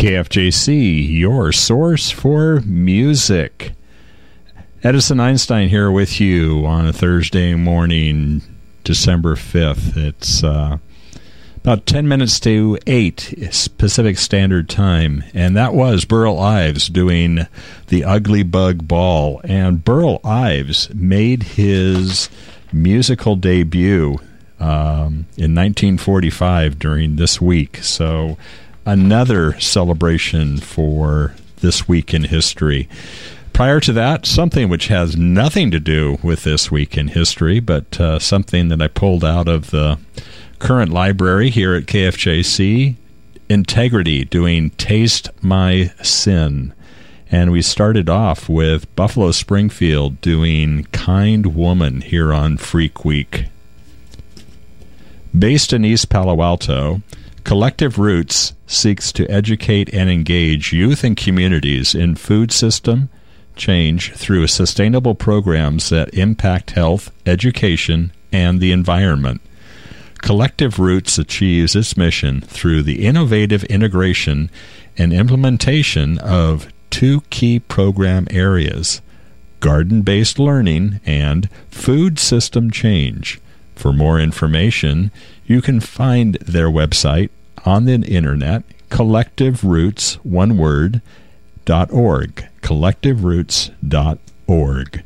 KFJC, your source for music. Edison Einstein here with you on a Thursday morning, December 5th. It's about 10 minutes to 8 Pacific Standard Time, and that was Burl Ives doing The Ugly Bug Ball. And Burl Ives made his musical debut in 1945 during this week, so another celebration for this week in history. Prior to that, something which has nothing to do with this week in history, but something that I pulled out of the current library here at KFJC, Integrity doing Taste My Sin. And we started off with Buffalo Springfield doing Kind Woman here on Freak Week. Based in East Palo Alto, Collective Roots seeks to educate and engage youth and communities in food system change through sustainable programs that impact health, education, and the environment. Collective Roots achieves its mission through the innovative integration and implementation of two key program areas: garden-based learning and food system change. For more information, you can find their website on the internet, collectiveroots, one word, .org, collectiveroots.org.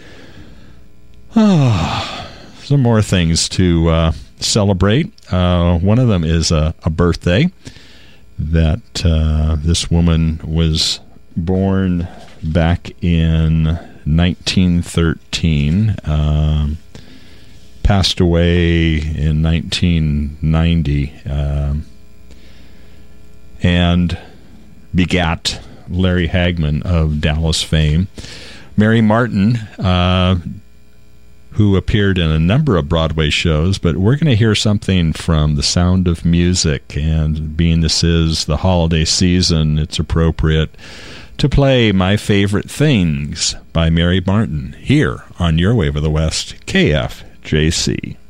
Some more things to celebrate. One of them is a birthday that this woman was born back in 1913. Passed away in 1990, and begat Larry Hagman of Dallas fame. Mary Martin, who appeared in a number of Broadway shows, but we're going to hear something from The Sound of Music, and being this is the holiday season, it's appropriate to play My Favorite Things by Mary Martin here on Your Wave of the West, KFJC.